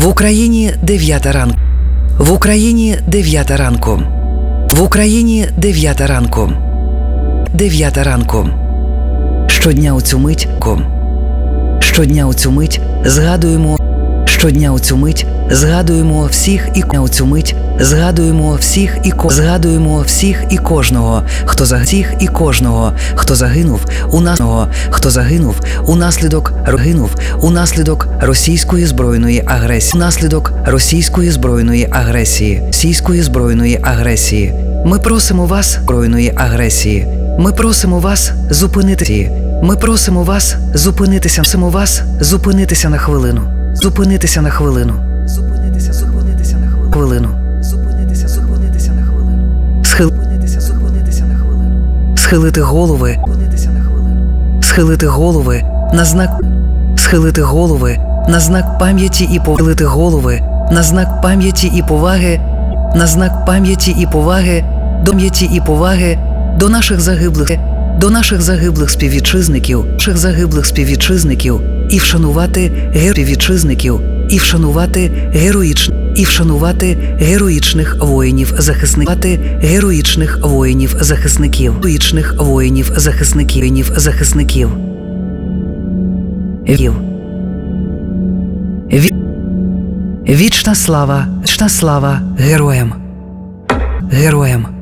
В Україні 9 ранку. В Україні 9 ранку. В Україні 9 ранку. 9 ранку. Щодня у цю мить. Щодня у цю мить згадуємо. Щодня у цю мить згадуємо всіх і у цю мить згадуємо всіх і згадуємо всіх і кожного, хто всіх і кожного, хто загинув унаслідок російської збройної агресії. Ми просимо вас збройної агресії. Ми просимо вас зупинитися. Ми просимо вас зупинитися на хвилину. Зупинитися на хвилину. Схилити голови. Схилити голови на знак. Схилити голови на знак пам'яті і похилити голови на знак пам'яті і поваги. На знак пам'яті і поваги до наших загиблих співвітчизників і вшанувати героїчних воїнів-захисників. Вічна слава героям.